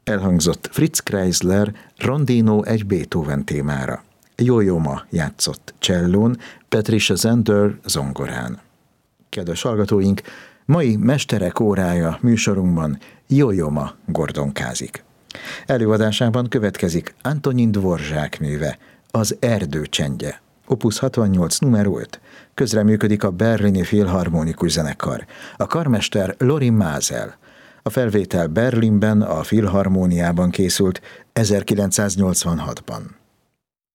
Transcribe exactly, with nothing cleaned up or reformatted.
Elhangzott Fritz Kreisler Rondino egy Beethoven témára. Yo-Yo játszott csellón, Patricia Zander zongorán. Kedves hallgatóink, mai Mesterek órája műsorunkban Yo-Yo gordonkázik. Előadásában következik Antonin Dvorzsák műve, Az erdő csendje, opus hatvannyolc numero öt. Közreműködik a Berlini Filharmonikus Zenekar, a karmester Lorin Maazel. A felvétel Berlinben, a Filharmóniában készült ezerkilencszáznyolcvanhatban.